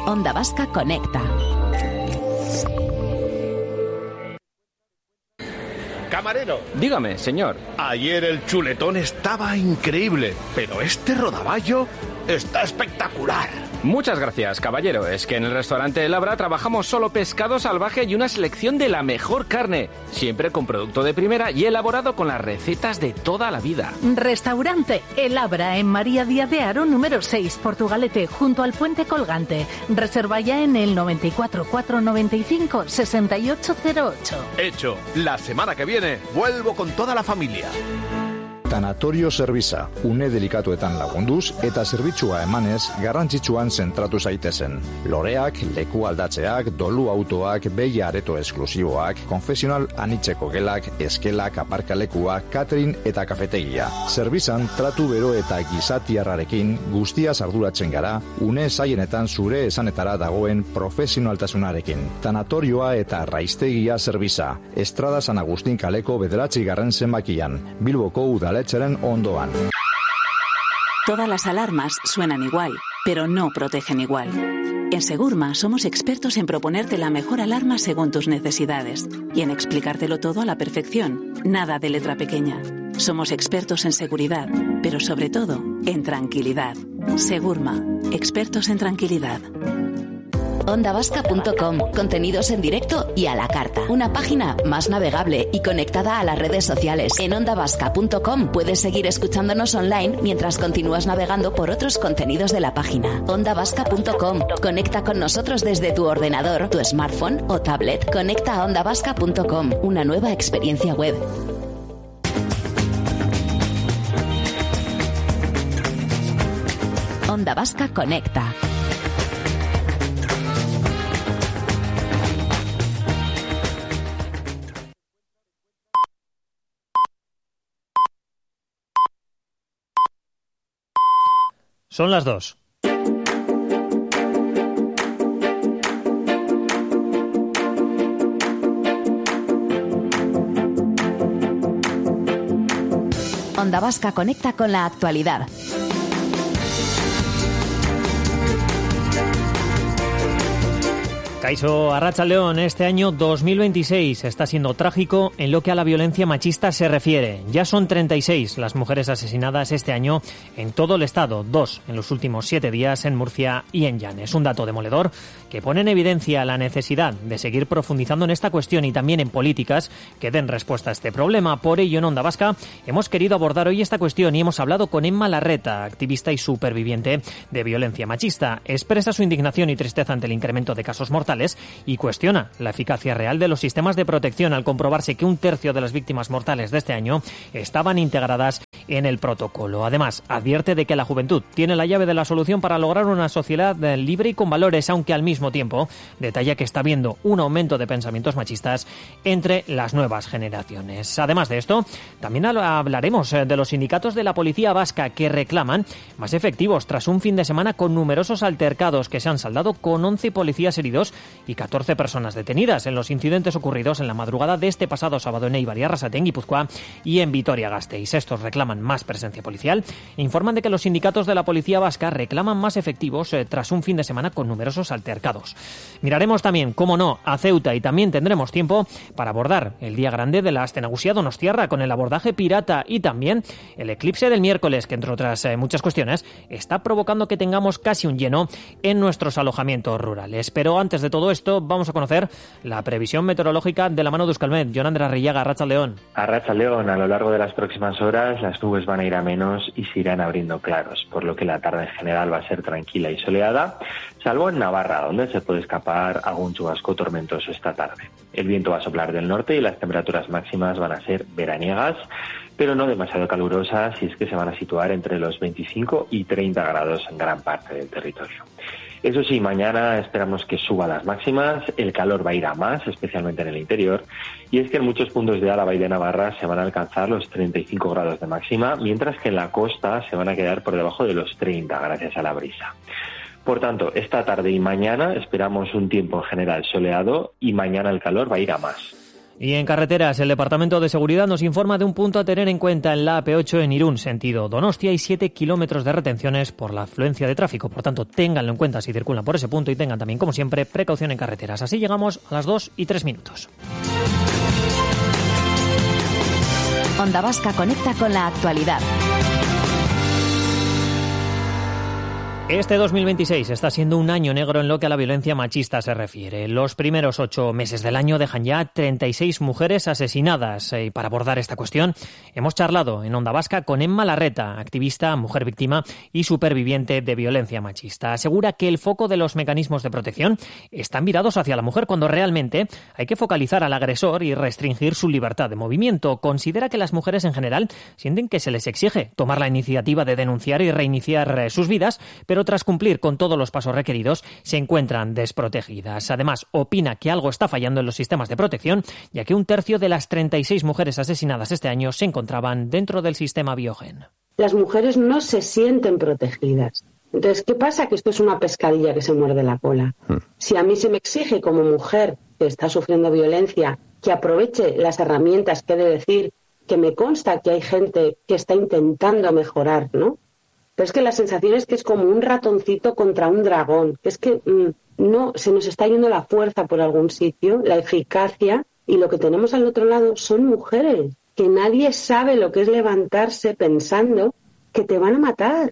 Onda Vasca Conecta. Camarero. Dígame, señor. Ayer el chuletón estaba increíble, pero este rodaballo está espectacular. Muchas gracias, caballero. Es que en el restaurante El Abra trabajamos solo pescado salvaje y una selección de la mejor carne, siempre con producto de primera y elaborado con las recetas de toda la vida. Restaurante El Abra en María Díaz de Haro, número 6, Portugalete, junto al Puente Colgante. Reserva ya en el 94 495 6808. Hecho. La semana que viene vuelvo con toda la familia. Tanatorio Zerbitza, une delikatuetan lagunduz eta zerbitzua emanez garrantzitsuan zentratu zaitezen. Loreak, leku aldatzeak, dolu autoak, behi areto esklusiboak, konfesional anitzeko gelak, eskelak, aparkalekuak, catering eta kafetegia. Zerbitzan tratu bero eta gizatiarrarekin guztiaz arduratzen gara, une zaienetan zure esanetara dagoen profesionaltasunarekin. Tanatorioa eta raiztegia Zerbitza, Estrada San Agustin kaleko 9. zenbakian, Bilboko udaletxeren ondoan. Todas las alarmas suenan igual, pero no protegen igual. En Segurma somos expertos en proponerte la mejor alarma según tus necesidades y en explicártelo todo a la perfección. Nada de letra pequeña. Somos expertos en seguridad, pero sobre todo en tranquilidad. Segurma, expertos en tranquilidad. OndaVasca.com, contenidos en directo y a la carta. Una página más navegable y conectada a las redes sociales. En OndaVasca.com puedes seguir escuchándonos online mientras continúas navegando por otros contenidos de la página. OndaVasca.com, conecta con nosotros desde tu ordenador, tu smartphone o tablet. Conecta a OndaVasca.com, una nueva experiencia web. Onda Vasca Conecta. Son las 2. Onda Vasca conecta con la actualidad. Kaixo, Arratsaldeon, este año 2026 está siendo trágico en lo que a la violencia machista se refiere. Ya son 36 las mujeres asesinadas este año en todo el estado, 2 en los últimos 7 días en Murcia y en Llanes. Un dato demoledor que pone en evidencia la necesidad de seguir profundizando en esta cuestión y también en políticas que den respuesta a este problema. Por ello, en Onda Vasca hemos querido abordar hoy esta cuestión y hemos hablado con Emma Larreta, activista y superviviente de violencia machista. Expresa su indignación y tristeza ante el incremento de casos mortales y cuestiona la eficacia real de los sistemas de protección al comprobarse que 1/3 de las víctimas mortales de este año estaban integradas en el protocolo. Además, advierte de que la juventud tiene la llave de la solución para lograr una sociedad libre y con valores, aunque al mismo tiempo detalla que está viendo un aumento de pensamientos machistas entre las nuevas generaciones. Además de esto, también hablaremos de los sindicatos de la policía vasca que reclaman más efectivos tras un fin de semana con numerosos altercados que se han saldado con 11 policías heridos y 14 personas detenidas en los incidentes ocurridos en la madrugada de este pasado sábado en Eibar y Arrasate, en Guipúzcoa, y en Vitoria-Gasteiz. Estos reclaman más presencia policial e informan de que los sindicatos de la policía vasca reclaman más efectivos tras un fin de semana con numerosos altercados. Miraremos también, cómo no, a Ceuta y también tendremos tiempo para abordar el día grande de la Aste Nagusia Donostiarra con el abordaje pirata y también el eclipse del miércoles que, entre otras muchas cuestiones, está provocando que tengamos casi un lleno en nuestros alojamientos rurales. Pero antes de todo esto, vamos a conocer la previsión meteorológica de la mano de Euskalmet. Jon Andrés Arrillaga, Arratsaldeon. Arratsaldeon, a lo largo de las próximas horas las nubes van a ir a menos y se irán abriendo claros, por lo que la tarde en general va a ser tranquila y soleada, salvo en Navarra, donde se puede escapar algún chubasco tormentoso esta tarde. El viento va a soplar del norte y las temperaturas máximas van a ser veraniegas, pero no demasiado calurosas, y es que se van a situar entre los 25 y 30 grados en gran parte del territorio. Eso sí, mañana esperamos que suba las máximas, el calor va a ir a más, especialmente en el interior, y es que en muchos puntos de Álava y de Navarra se van a alcanzar los 35 grados de máxima, mientras que en la costa se van a quedar por debajo de los 30 gracias a la brisa. Por tanto, esta tarde y mañana esperamos un tiempo en general soleado y mañana el calor va a ir a más. Y en carreteras, el Departamento de Seguridad nos informa de un punto a tener en cuenta en la AP8 en Irún, sentido Donostia, y 7 kilómetros de retenciones por la afluencia de tráfico. Por tanto, ténganlo en cuenta si circulan por ese punto y tengan también, como siempre, precaución en carreteras. Así llegamos a las 2:03. Onda Vasca conecta con la actualidad. Este 2026 está siendo un año negro en lo que a la violencia machista se refiere. Los primeros 8 meses del año dejan ya 36 mujeres asesinadas. Y para abordar esta cuestión hemos charlado en Onda Vasca con Emma Larreta, activista, mujer víctima y superviviente de violencia machista. Asegura que el foco de los mecanismos de protección están virados hacia la mujer cuando realmente hay que focalizar al agresor y restringir su libertad de movimiento. Considera que las mujeres en general sienten que se les exige tomar la iniciativa de denunciar y reiniciar sus vidas, pero tras cumplir con todos los pasos requeridos se encuentran desprotegidas. Además, opina que algo está fallando en los sistemas de protección, ya que 1/3 de las 36 mujeres asesinadas este año se encontraban dentro del sistema Biogen. Las mujeres no se sienten protegidas. Entonces, ¿qué pasa? Que esto es una pescadilla que se muerde la cola. Si a mí se me exige como mujer que está sufriendo violencia que aproveche las herramientas que he de decir, que me consta que hay gente que está intentando mejorar, ¿no? Pero es que la sensación es que es como un ratoncito contra un dragón. Es que no se nos está yendo la fuerza por algún sitio, la eficacia, y lo que tenemos al otro lado son mujeres, que nadie sabe lo que es levantarse pensando que te van a matar.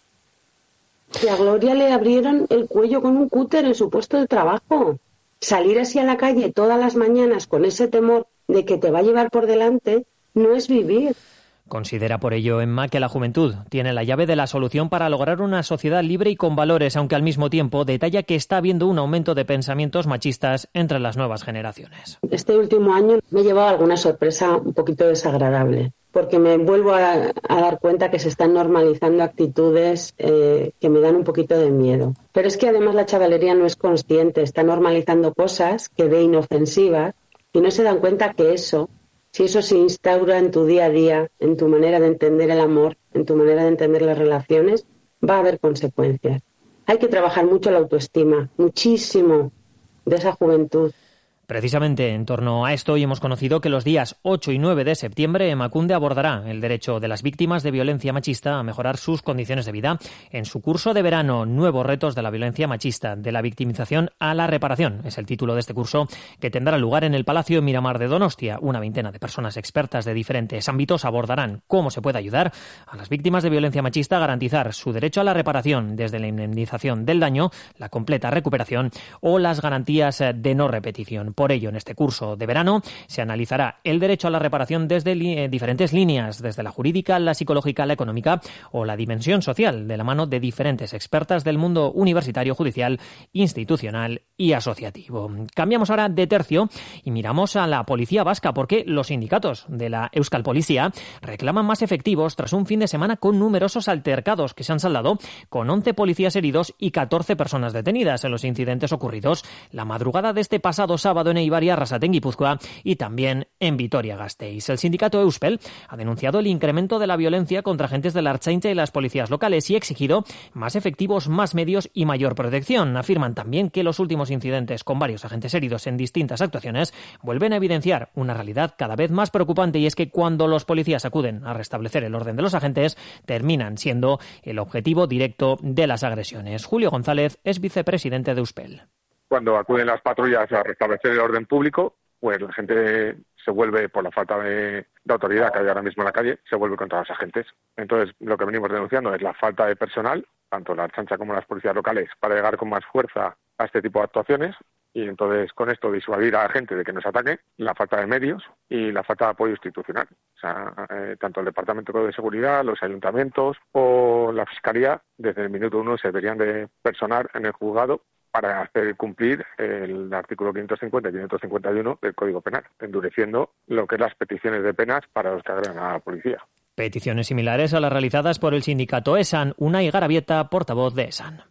Que a Gloria le abrieron el cuello con un cúter en su puesto de trabajo. Salir así a la calle todas las mañanas con ese temor de que te va a llevar por delante no es vivir. Considera por ello Emma que la juventud tiene la llave de la solución para lograr una sociedad libre y con valores, aunque al mismo tiempo detalla que está habiendo un aumento de pensamientos machistas entre las nuevas generaciones. Este último año me he llevado alguna sorpresa un poquito desagradable, porque me vuelvo a dar cuenta que se están normalizando actitudes que me dan un poquito de miedo. Pero es que además la chavalería no es consciente, está normalizando cosas que ve inofensivas y no se dan cuenta que eso, si eso se instaura en tu día a día, en tu manera de entender el amor, en tu manera de entender las relaciones, va a haber consecuencias. Hay que trabajar mucho la autoestima, muchísimo, de esa juventud. Precisamente en torno a esto hoy hemos conocido que los días 8 y 9 de septiembre Emakunde abordará el derecho de las víctimas de violencia machista a mejorar sus condiciones de vida en su curso de verano Nuevos retos de la violencia machista, de la victimización a la reparación. Es el título de este curso que tendrá lugar en el Palacio Miramar de Donostia. Una veintena de personas expertas de diferentes ámbitos abordarán cómo se puede ayudar a las víctimas de violencia machista a garantizar su derecho a la reparación, desde la indemnización del daño, la completa recuperación o las garantías de no repetición. Por ello, en este curso de verano se analizará el derecho a la reparación desde diferentes líneas, desde la jurídica, la psicológica, la económica o la dimensión social, de la mano de diferentes expertas del mundo universitario, judicial, institucional y asociativo. Cambiamos ahora de tercio y miramos a la policía vasca, porque los sindicatos de la Euskal Polizia reclaman más efectivos tras un fin de semana con numerosos altercados que se han saldado con 11 policías heridos y 14 personas detenidas en los incidentes ocurridos la madrugada de este pasado sábado en Eibar y Arrasate, en Guipúzcoa, y también en Vitoria-Gasteiz. El sindicato Euspel ha denunciado el incremento de la violencia contra agentes de la Ertzaintza y las policías locales y ha exigido más efectivos, más medios y mayor protección. Afirman también que los últimos incidentes con varios agentes heridos en distintas actuaciones vuelven a evidenciar una realidad cada vez más preocupante, y es que cuando los policías acuden a restablecer el orden de los agentes, terminan siendo el objetivo directo de las agresiones. Julio González es vicepresidente de Euspel. Cuando acuden las patrullas a restablecer el orden público, pues la gente se vuelve, por la falta de autoridad que hay ahora mismo en la calle, se vuelve contra los agentes. Entonces, lo que venimos denunciando es la falta de personal, tanto la Ertzaintza como las policías locales, para llegar con más fuerza a este tipo de actuaciones, y entonces con esto disuadir a la gente de que nos ataque, la falta de medios y la falta de apoyo institucional. O sea, tanto el Departamento de Seguridad, los ayuntamientos o la Fiscalía, desde el minuto 1 se deberían de personar en el juzgado para hacer cumplir el artículo 550 y 551 del Código Penal, endureciendo lo que es las peticiones de penas para los que agredan a la policía. Peticiones similares a las realizadas por el sindicato ESAN. Unai Garabieta, portavoz de ESAN.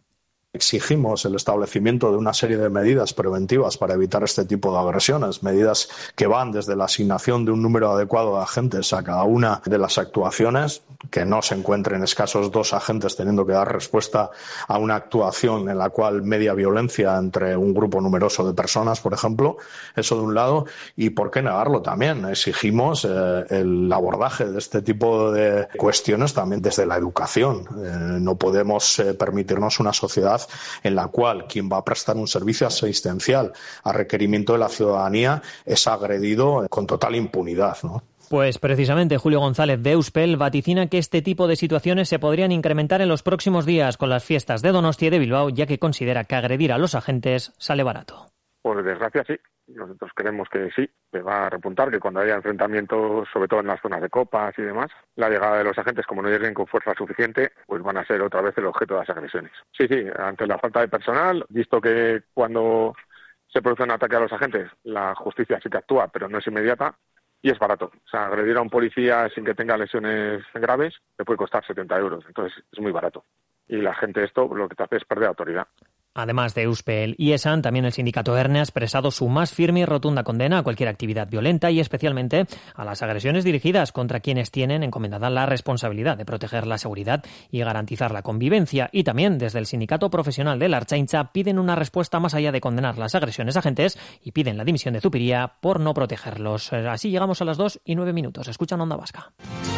Exigimos el establecimiento de una serie de medidas preventivas para evitar este tipo de agresiones, medidas que van desde la asignación de un número adecuado de agentes a cada una de las actuaciones, que no se encuentren escasos 2 agentes teniendo que dar respuesta a una actuación en la cual media violencia entre un grupo numeroso de personas, por ejemplo, eso de un lado, y por qué negarlo también. Exigimos el abordaje de este tipo de cuestiones también desde la educación. No podemos permitirnos una sociedad en la cual quien va a prestar un servicio asistencial a requerimiento de la ciudadanía es agredido con total impunidad, ¿no? Pues precisamente Julio González de Euspel vaticina que este tipo de situaciones se podrían incrementar en los próximos días con las fiestas de Donostia y de Bilbao, ya que considera que agredir a los agentes sale barato. Por desgracia sí, nosotros creemos que sí, que va a repuntar, que cuando haya enfrentamientos, sobre todo en las zonas de copas y demás, la llegada de los agentes, como no lleguen con fuerza suficiente, pues van a ser otra vez el objeto de las agresiones. Sí, ante la falta de personal, visto que cuando se produce un ataque a los agentes, la justicia sí que actúa, pero no es inmediata, y es barato. O sea, agredir a un policía sin que tenga lesiones graves le puede costar 70 euros, entonces es muy barato. Y la gente esto lo que te hace es perder autoridad. Además de Euspel y ESAN, también el sindicato ERNE ha expresado su más firme y rotunda condena a cualquier actividad violenta y especialmente a las agresiones dirigidas contra quienes tienen encomendada la responsabilidad de proteger la seguridad y garantizar la convivencia. Y también desde el sindicato profesional de la Ertzaintza piden una respuesta más allá de condenar las agresiones a agentes y piden la dimisión de Zupiria por no protegerlos. Así llegamos a las 2:09. Escuchan Onda Vasca.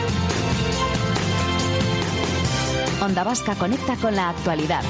Onda Vasca conecta con la actualidad.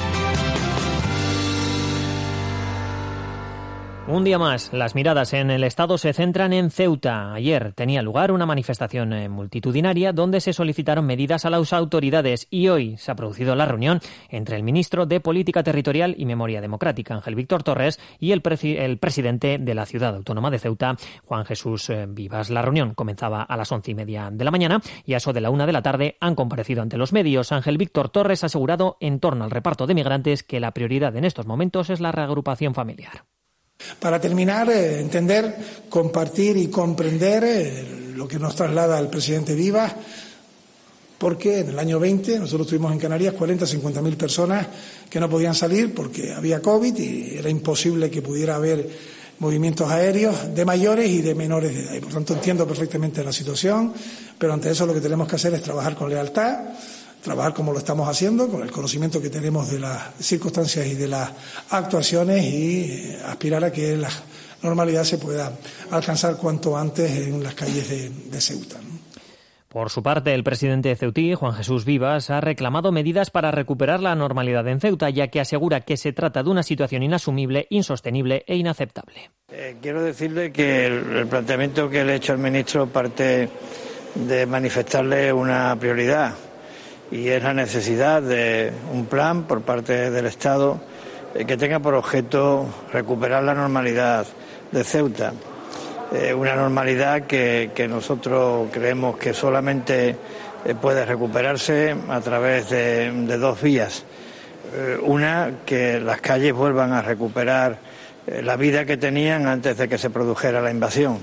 Un día más, las miradas en el Estado se centran en Ceuta. Ayer tenía lugar una manifestación multitudinaria donde se solicitaron medidas a las autoridades y hoy se ha producido la reunión entre el ministro de Política Territorial y Memoria Democrática, Ángel Víctor Torres, y el presidente de la ciudad autónoma de Ceuta, Juan Jesús Vivas. La reunión comenzaba a las 11:30 de la mañana y a eso de la 1 de la tarde han comparecido ante los medios. Ángel Víctor Torres ha asegurado en torno al reparto de migrantes que la prioridad en estos momentos es la reagrupación familiar. Para terminar, entender, compartir y comprender lo que nos traslada el presidente Vivas, porque en el año 20 nosotros tuvimos en Canarias 40-50.000 personas que no podían salir porque había COVID y era imposible que pudiera haber movimientos aéreos de mayores y de menores de edad. Y por tanto entiendo perfectamente la situación, pero ante eso lo que tenemos que hacer es trabajar con lealtad, trabajar como lo estamos haciendo, con el conocimiento que tenemos de las circunstancias y de las actuaciones y aspirar a que la normalidad se pueda alcanzar cuanto antes en las calles de Ceuta, ¿no? Por su parte, el presidente de Ceutí, Juan Jesús Vivas, ha reclamado medidas para recuperar la normalidad en Ceuta, ya que asegura que se trata de una situación inasumible, insostenible e inaceptable. Quiero decirle que el planteamiento que le he hecho al ministro parte de manifestarle una prioridad, y es la necesidad de un plan por parte del Estado que tenga por objeto recuperar la normalidad de Ceuta. Una normalidad que nosotros creemos que solamente puede recuperarse a través de 2 vías. Una, que las calles vuelvan a recuperar la vida que tenían antes de que se produjera la invasión.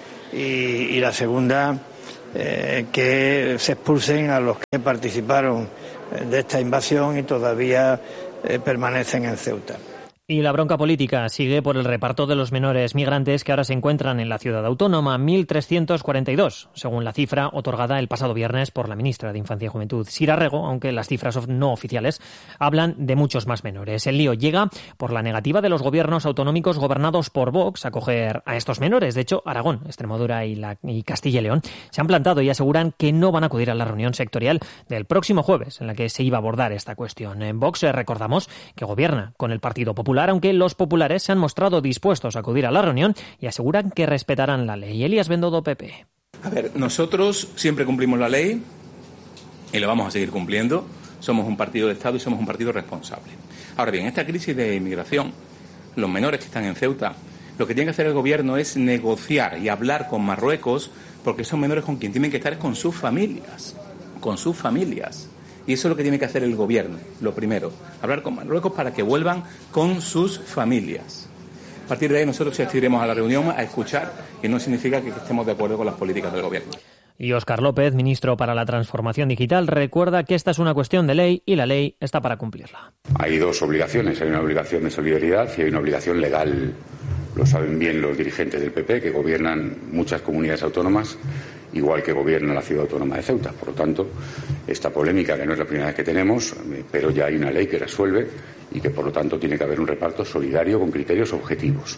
Y la segunda, que se expulsen a los que participaron de esta invasión y todavía permanecen en Ceuta. Y la bronca política sigue por el reparto de los menores migrantes que ahora se encuentran en la ciudad autónoma, 1.342, según la cifra otorgada el pasado viernes por la ministra de Infancia y Juventud, Sira Rego, aunque las cifras no oficiales hablan de muchos más menores. El lío llega por la negativa de los gobiernos autonómicos gobernados por Vox a acoger a estos menores. De hecho, Aragón, Extremadura y Castilla y León se han plantado y aseguran que no van a acudir a la reunión sectorial del próximo jueves en la que se iba a abordar esta cuestión. En Vox recordamos que gobierna con el Partido Popular, aunque los populares se han mostrado dispuestos a acudir a la reunión y aseguran que respetarán la ley. Elías Bendodo, PP. A ver, nosotros siempre cumplimos la ley y la vamos a seguir cumpliendo. Somos un partido de Estado y somos un partido responsable. Ahora bien, esta crisis de inmigración, los menores que están en Ceuta, lo que tiene que hacer el gobierno es negociar y hablar con Marruecos, porque esos menores con quien tienen que estar es con sus familias. Con sus familias. Y eso es lo que tiene que hacer el gobierno, lo primero, hablar con Marruecos para que vuelvan con sus familias. A partir de ahí nosotros asistiremos a la reunión a escuchar y no significa que estemos de acuerdo con las políticas del gobierno. Y Óscar López, ministro para la Transformación Digital, recuerda que esta es una cuestión de ley y la ley está para cumplirla. Hay dos obligaciones, hay una obligación de solidaridad y hay una obligación legal. Lo saben bien los dirigentes del PP, que gobiernan muchas comunidades autónomas, igual que gobierna la ciudad autónoma de Ceuta. Por lo tanto, esta polémica, que no es la primera vez que tenemos, pero ya hay una ley que resuelve y que, por lo tanto, tiene que haber un reparto solidario con criterios objetivos.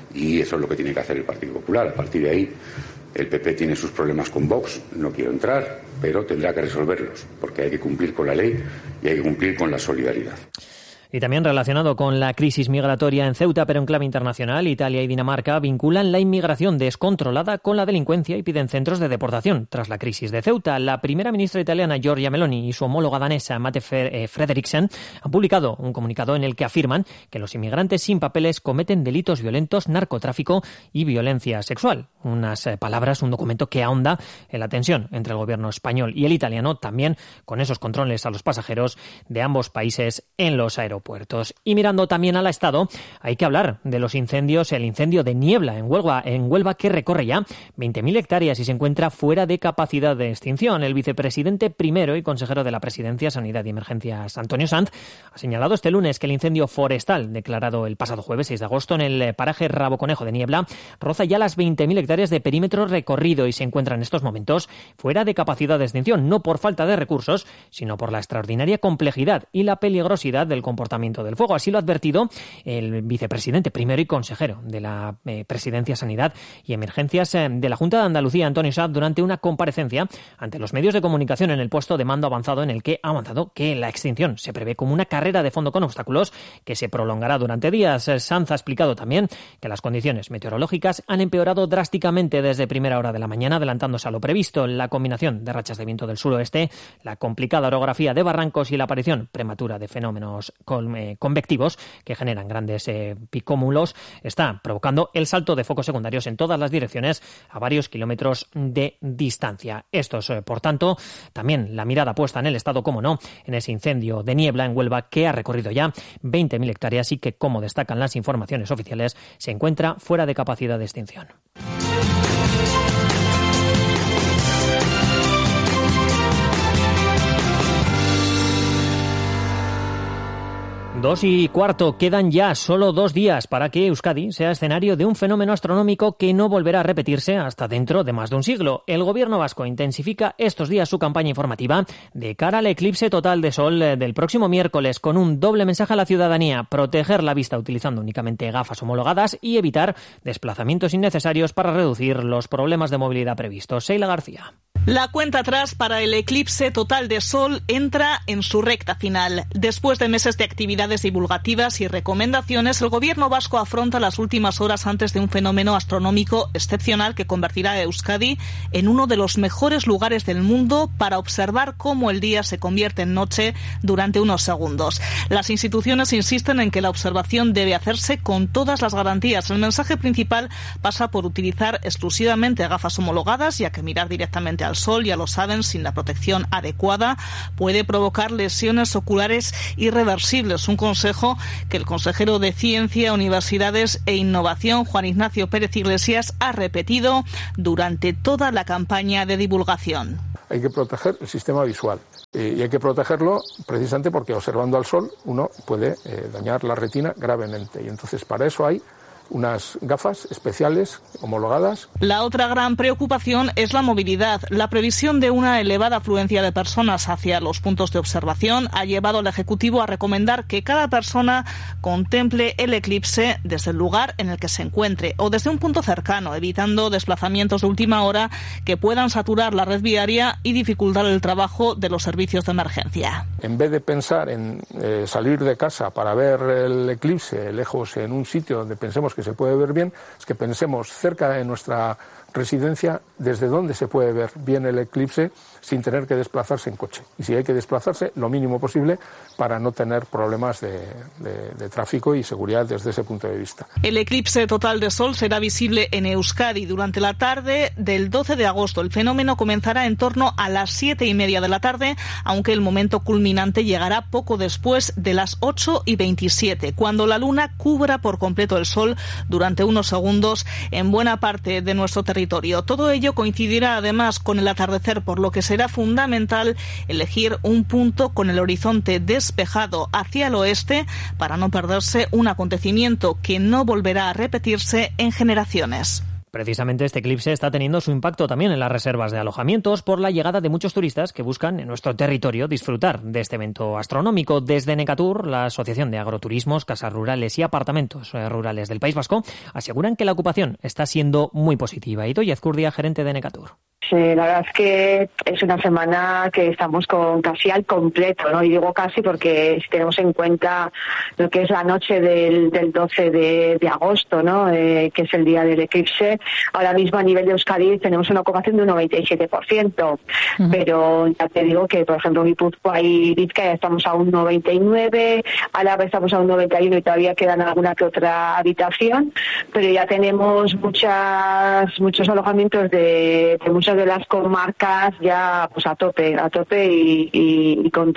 Y eso es lo que tiene que hacer el Partido Popular. A partir de ahí, el PP tiene sus problemas con Vox, no quiero entrar, pero tendrá que resolverlos, porque hay que cumplir con la ley y hay que cumplir con la solidaridad. Y también relacionado con la crisis migratoria en Ceuta, pero en clave internacional, Italia y Dinamarca vinculan la inmigración descontrolada con la delincuencia y piden centros de deportación. Tras la crisis de Ceuta, la primera ministra italiana Giorgia Meloni y su homóloga danesa Mette Frederiksen han publicado un comunicado en el que afirman que los inmigrantes sin papeles cometen delitos violentos, narcotráfico y violencia sexual. Unas palabras, un documento que ahonda en la tensión entre el gobierno español y el italiano, también con esos controles a los pasajeros de ambos países en los aeropuertos. Y mirando también al Estado, hay que hablar de los incendios, el incendio de Niebla en Huelva que recorre ya 20.000 hectáreas y se encuentra fuera de capacidad de extinción. El vicepresidente primero y consejero de la Presidencia, Sanidad y Emergencias, Antonio Sanz, ha señalado este lunes que el incendio forestal declarado el pasado jueves 6 de agosto en el paraje Rabo Conejo de Niebla roza ya las 20.000 hectáreas de perímetro recorrido y se encuentra en estos momentos fuera de capacidad de extinción, no por falta de recursos, sino por la extraordinaria complejidad y la peligrosidad del comportamiento del fuego. Así lo ha advertido el vicepresidente primero y consejero de la Presidencia, Sanidad y Emergencias de la Junta de Andalucía, Antonio Sanz, durante una comparecencia ante los medios de comunicación en el puesto de mando avanzado, en el que ha avanzado que la extinción se prevé como una carrera de fondo con obstáculos que se prolongará durante días. Sanz ha explicado también que las condiciones meteorológicas han empeorado drásticamente desde primera hora de la mañana, adelantándose a lo previsto. La combinación de rachas de viento del suroeste, la complicada orografía de barrancos y la aparición prematura de fenómenos convectivos que generan grandes picómulos está provocando el salto de focos secundarios en todas las direcciones a varios kilómetros de distancia. Estos, por tanto, también la mirada puesta en el Estado, como no, en ese incendio de Niebla en Huelva que ha recorrido ya 20.000 hectáreas y que, como destacan las informaciones oficiales, se encuentra fuera de capacidad de extinción. 2:15, quedan ya solo 2 días para que Euskadi sea escenario de un fenómeno astronómico que no volverá a repetirse hasta dentro de más de un siglo. El gobierno vasco intensifica estos días su campaña informativa de cara al eclipse total de sol del próximo miércoles, con un doble mensaje a la ciudadanía: proteger la vista utilizando únicamente gafas homologadas y evitar desplazamientos innecesarios para reducir los problemas de movilidad previstos. Sheila García. La cuenta atrás para el eclipse total de sol entra en su recta final. Después de meses de actividades divulgativas y recomendaciones, el gobierno vasco afronta las últimas horas antes de un fenómeno astronómico excepcional que convertirá a Euskadi en uno de los mejores lugares del mundo para observar cómo el día se convierte en noche durante unos segundos. Las instituciones insisten en que la observación debe hacerse con todas las garantías. El mensaje principal pasa por utilizar exclusivamente gafas homologadas, ya que mirar directamente al sol, ya lo saben, sin la protección adecuada puede provocar lesiones oculares irreversibles. Un consejo que el consejero de Ciencia, Universidades e Innovación, Juan Ignacio Pérez Iglesias, ha repetido durante toda la campaña de divulgación. Hay que proteger el sistema visual y hay que protegerlo precisamente porque observando al sol uno puede dañar la retina gravemente, y entonces para eso hay unas gafas especiales homologadas. La otra gran preocupación es la movilidad. La previsión de una elevada afluencia de personas hacia los puntos de observación ha llevado al Ejecutivo a recomendar que cada persona contemple el eclipse desde el lugar en el que se encuentre o desde un punto cercano, evitando desplazamientos de última hora que puedan saturar la red viaria y dificultar el trabajo de los servicios de emergencia. En vez de pensar en salir de casa para ver el eclipse lejos en un sitio donde pensemos que se puede ver bien, es que pensemos cerca de nuestra residencia desde donde se puede ver bien el eclipse sin tener que desplazarse en coche. Y si hay que desplazarse, lo mínimo posible para no tener problemas de tráfico y seguridad desde ese punto de vista. El eclipse total de sol será visible en Euskadi durante la tarde del 12 de agosto. El fenómeno comenzará en torno a las 7:30 de la tarde, aunque el momento culminante llegará poco después de las 8:27, cuando la luna cubra por completo el sol durante unos segundos en buena parte de nuestro territorio territorio. Todo ello coincidirá además con el atardecer, por lo que será fundamental elegir un punto con el horizonte despejado hacia el oeste para no perderse un acontecimiento que no volverá a repetirse en generaciones. Precisamente este eclipse está teniendo su impacto también en las reservas de alojamientos por la llegada de muchos turistas que buscan en nuestro territorio disfrutar de este evento astronómico. Desde Necatur, la Asociación de Agroturismos, Casas Rurales y Apartamentos Rurales del País Vasco, aseguran que la ocupación está siendo muy positiva. Idoia Ezcurdia, gerente de Necatur. Sí, la verdad es que es una semana que estamos con casi al completo, ¿no? Y digo casi porque si tenemos en cuenta lo que es la noche del 12 de agosto, ¿no? Que es el día del eclipse, ahora mismo a nivel de Euskadi tenemos una ocupación de un 97%, pero ya te digo que, por ejemplo, Guipúzcoa y Vizcaya estamos a un 99%, Álava estamos a un 91% y todavía quedan alguna que otra habitación, pero ya tenemos muchos alojamientos de muchas de las comarcas ya pues a tope y con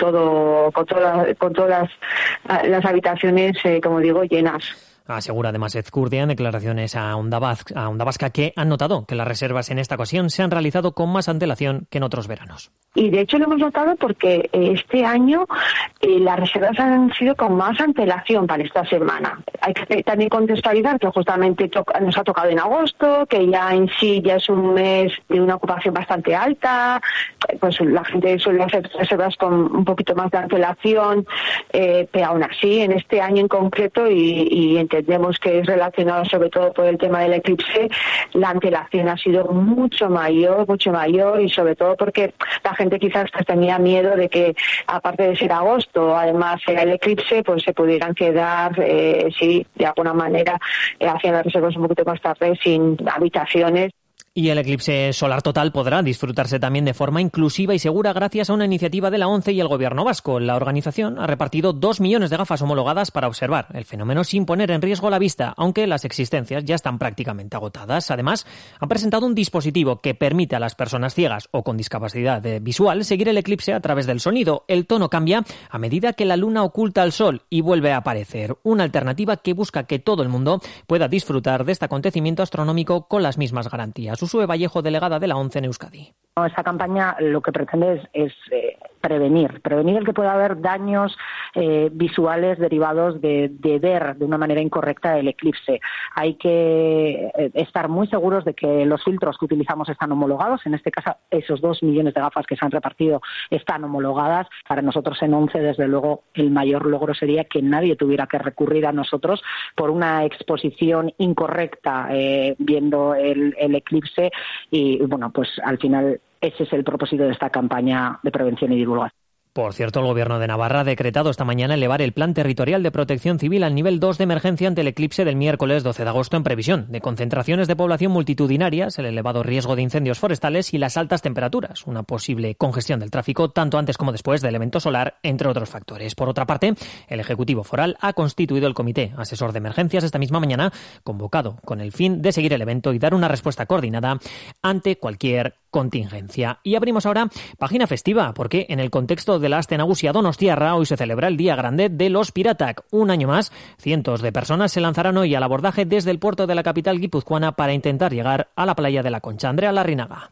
todas las habitaciones como digo llenas. Asegura además Ezcurdia en declaraciones a Onda Vasca que han notado que las reservas en esta ocasión se han realizado con más antelación que en otros veranos. Y de hecho lo hemos notado porque este año las reservas han sido con más antelación para esta semana. Hay que también contextualizar que justamente nos ha tocado en agosto, que ya en sí ya es un mes de una ocupación bastante alta, pues la gente suele hacer reservas con un poquito más de antelación, pero aún así en este año en concreto y entendemos que es relacionado sobre todo por el tema del eclipse, la antelación ha sido mucho mayor y sobre todo porque la gente quizás pues tenía miedo de que aparte de ser agosto, además era el eclipse, pues se pudieran quedar, de alguna manera hacían las reservas un poquito más tarde sin habitaciones. Y el eclipse solar total podrá disfrutarse también de forma inclusiva y segura gracias a una iniciativa de la ONCE y el Gobierno vasco. La organización ha repartido 2 millones de gafas homologadas para observar el fenómeno sin poner en riesgo la vista, aunque las existencias ya están prácticamente agotadas. Además, ha presentado un dispositivo que permite a las personas ciegas o con discapacidad visual seguir el eclipse a través del sonido. El tono cambia a medida que la luna oculta el sol y vuelve a aparecer. Una alternativa que busca que todo el mundo pueda disfrutar de este acontecimiento astronómico con las mismas garantías. Usue Vallejo, delegada de la ONCE en Euskadi. Esta campaña lo que pretende es prevenir el que pueda haber daños visuales derivados de ver de una manera incorrecta el eclipse. Hay que estar muy seguros de que los filtros que utilizamos están homologados. En este caso, esos 2 millones de gafas que se han repartido están homologadas. Para nosotros en ONCE, desde luego, el mayor logro sería que nadie tuviera que recurrir a nosotros por una exposición incorrecta viendo el eclipse y, bueno, pues al final ese es el propósito de esta campaña de prevención y divulgación. Por cierto, el Gobierno de Navarra ha decretado esta mañana elevar el Plan Territorial de Protección Civil al nivel 2 de emergencia ante el eclipse del miércoles 12 de agosto en previsión de concentraciones de población multitudinarias, el elevado riesgo de incendios forestales y las altas temperaturas, una posible congestión del tráfico tanto antes como después del evento solar, entre otros factores. Por otra parte, el Ejecutivo Foral ha constituido el Comité Asesor de Emergencias esta misma mañana, convocado con el fin de seguir el evento y dar una respuesta coordinada ante cualquier contingencia. Y abrimos ahora página festiva, porque en el contexto de la Aste Nagusia Donostiarra hoy se celebra el Día Grande de los Piratak. Un año más, cientos de personas se lanzarán hoy al abordaje desde el puerto de la capital guipuzcoana para intentar llegar a la playa de la Concha. Andrea Larrinaga.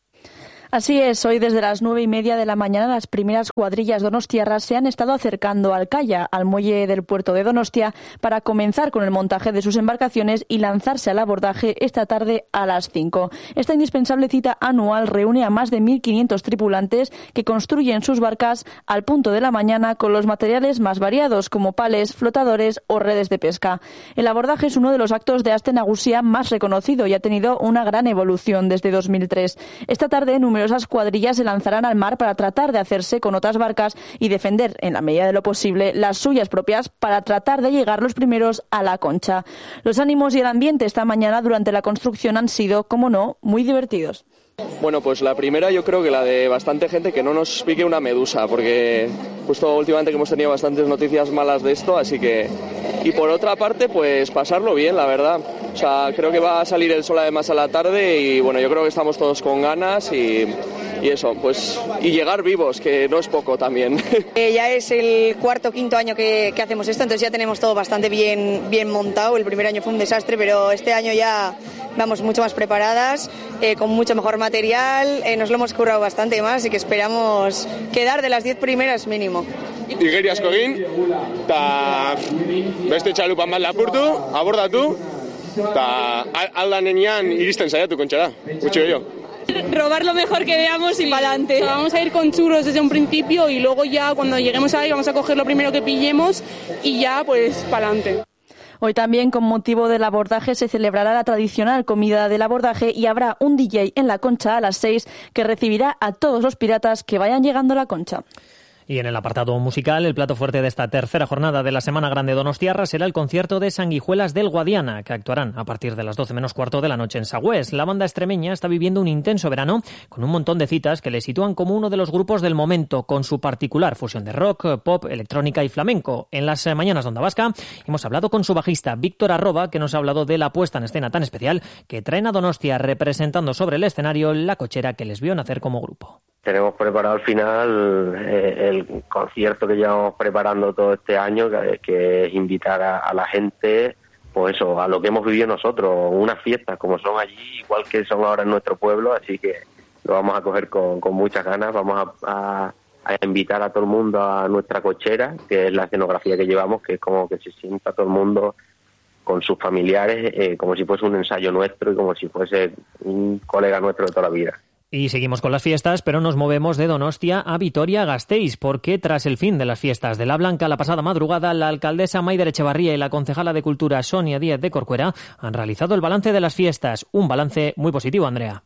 Así es, hoy desde las 9:30 de la mañana las primeras cuadrillas donostiarras se han estado acercando al Calla, al muelle del puerto de Donostia, para comenzar con el montaje de sus embarcaciones y lanzarse al abordaje esta tarde a las 5. Esta indispensable cita anual reúne a más de 1.500 tripulantes que construyen sus barcas al punto de la mañana con los materiales más variados como pales, flotadores o redes de pesca. El abordaje es uno de los actos de Aste Nagusia más reconocido y ha tenido una gran evolución desde 2003. Esta tarde numerosas cuadrillas se lanzarán al mar para tratar de hacerse con otras barcas y defender, en la medida de lo posible, las suyas propias para tratar de llegar los primeros a la Concha. Los ánimos y el ambiente esta mañana durante la construcción han sido, como no, muy divertidos. Bueno, pues la primera yo creo que la de bastante gente que no nos pique una medusa, porque justo últimamente que hemos tenido bastantes noticias malas de esto, así que... Y por otra parte, pues pasarlo bien, la verdad. O sea, creo que va a salir el sol además a la tarde y bueno, yo creo que estamos todos con ganas y eso, pues, y llegar vivos, que no es poco también. Ya es el cuarto o quinto año que hacemos esto, entonces ya tenemos todo bastante bien montado. El primer año fue un desastre, pero este año ya vamos mucho más preparadas, con mucho mejor material, nos lo hemos currado bastante más y que esperamos quedar de las 10 primeras mínimo. Igeri asko egin, eta beste txalupan bat lapurtu, abordatu, eta aldanean iristen saiatu kontxara, gutxi gehiago. Robar lo mejor que veamos y para adelante. Vamos a ir con churros desde un principio y luego ya cuando lleguemos ahí vamos a coger lo primero que pillemos y ya pues para adelante. Hoy también, con motivo del abordaje, se celebrará la tradicional comida del abordaje y habrá un DJ en la Concha a las 6 que recibirá a todos los piratas que vayan llegando a la Concha. Y en el apartado musical, el plato fuerte de esta tercera jornada de la Semana Grande Donostiarra será el concierto de Sanguijuelas del Guadiana, que actuarán a partir de las 12 menos cuarto de la noche en Sagüés. La banda extremeña está viviendo un intenso verano con un montón de citas que le sitúan como uno de los grupos del momento, con su particular fusión de rock, pop, electrónica y flamenco. En las mañanas de Onda Vasca hemos hablado con su bajista Víctor Arroba, que nos ha hablado de la puesta en escena tan especial que traen a Donostia representando sobre el escenario la cochera que les vio nacer como grupo. Tenemos preparado al final el concierto que llevamos preparando todo este año, que es invitar a la gente, pues eso, a lo que hemos vivido nosotros, unas fiestas como son allí, igual que son ahora en nuestro pueblo, así que lo vamos a coger con muchas ganas. Vamos a invitar a todo el mundo a nuestra cochera, que es la escenografía que llevamos, que es como que se sienta todo el mundo con sus familiares, como si fuese un ensayo nuestro y como si fuese un colega nuestro de toda la vida. Y seguimos con las fiestas, pero nos movemos de Donostia a Vitoria-Gasteiz, porque tras el fin de las fiestas de la Blanca la pasada madrugada, la alcaldesa Maider Echevarría y la concejala de Cultura Sonia Díez de Corcuera han realizado el balance de las fiestas. Un balance muy positivo, Andrea.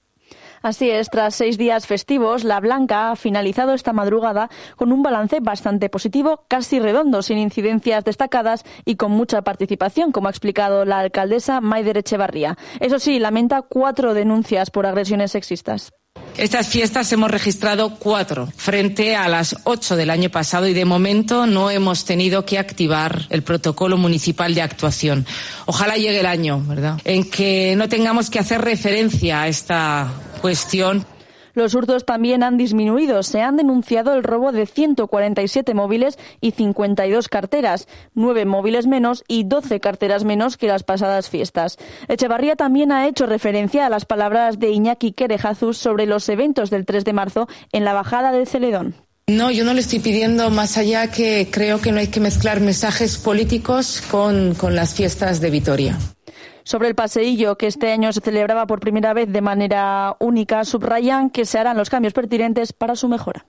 Así es, tras 6 días festivos, la Blanca ha finalizado esta madrugada con un balance bastante positivo, casi redondo, sin incidencias destacadas y con mucha participación, como ha explicado la alcaldesa Maider Echevarría. Eso sí, lamenta 4 denuncias por agresiones sexistas. Estas fiestas hemos registrado 4 frente a las 8 del año pasado y de momento no hemos tenido que activar el protocolo municipal de actuación. Ojalá llegue el año, ¿verdad?, en que no tengamos que hacer referencia a esta cuestión. Los hurtos también han disminuido. Se han denunciado el robo de 147 móviles y 52 carteras, 9 móviles menos y 12 carteras menos que las pasadas fiestas. Echevarría también ha hecho referencia a las palabras de Iñaki Querejazus sobre los eventos del 3 de marzo en la bajada de Celedón. No, yo no le estoy pidiendo más allá, que creo que no hay que mezclar mensajes políticos con las fiestas de Vitoria. Sobre el paseillo, que este año se celebraba por primera vez de manera única, subrayan que se harán los cambios pertinentes para su mejora.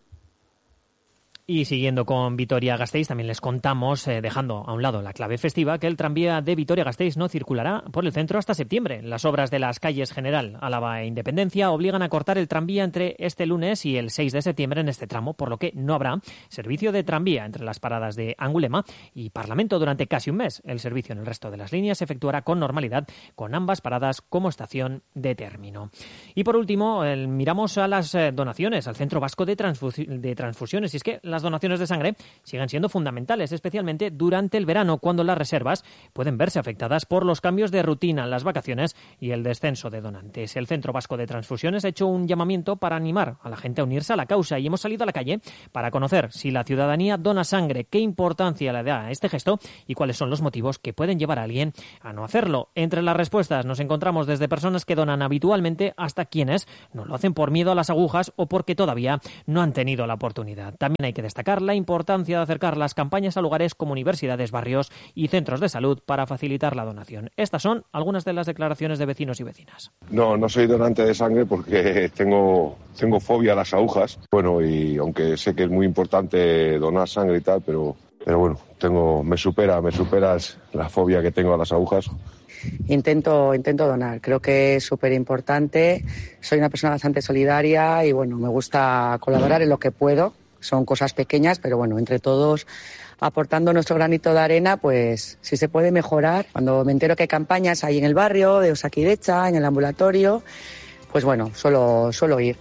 Y siguiendo con Vitoria-Gasteiz, también les contamos, dejando a un lado la clave festiva, que el tranvía de Vitoria-Gasteiz no circulará por el centro hasta septiembre. Las obras de las calles General, Álava e Independencia obligan a cortar el tranvía entre este lunes y el 6 de septiembre en este tramo, por lo que no habrá servicio de tranvía entre las paradas de Angulema y Parlamento durante casi un mes. El servicio en el resto de las líneas se efectuará con normalidad, con ambas paradas como estación de término. Y por último, miramos a las donaciones, al Centro Vasco de Transfusiones, y es que las donaciones de sangre siguen siendo fundamentales, especialmente durante el verano, cuando las reservas pueden verse afectadas por los cambios de rutina, las vacaciones y el descenso de donantes. El Centro Vasco de Transfusiones ha hecho un llamamiento para animar a la gente a unirse a la causa y hemos salido a la calle para conocer si la ciudadanía dona sangre, qué importancia le da a este gesto y cuáles son los motivos que pueden llevar a alguien a no hacerlo. Entre las respuestas nos encontramos desde personas que donan habitualmente hasta quienes no lo hacen por miedo a las agujas o porque todavía no han tenido la oportunidad. También hay que destacar la importancia de acercar las campañas a lugares como universidades, barrios y centros de salud para facilitar la donación. Estas son algunas de las declaraciones de vecinos y vecinas. No soy donante de sangre porque tengo fobia a las agujas. Bueno, y aunque sé que es muy importante donar sangre y tal, pero bueno, me superas la fobia que tengo a las agujas. Intento donar, creo que es súper importante. Soy una persona bastante solidaria y bueno, me gusta colaborar en lo que puedo. Son cosas pequeñas, pero bueno, entre todos aportando nuestro granito de arena, pues si se puede mejorar. Cuando me entero que hay campañas ahí en el barrio, de Osakidecha, en el ambulatorio, pues bueno, suelo ir.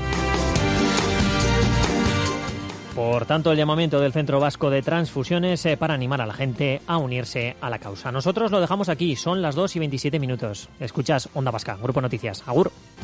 Por tanto, el llamamiento del Centro Vasco de Transfusiones para animar a la gente a unirse a la causa. Nosotros lo dejamos aquí, son las 2:27. Escuchas Onda Vasca, Grupo Noticias. Agur.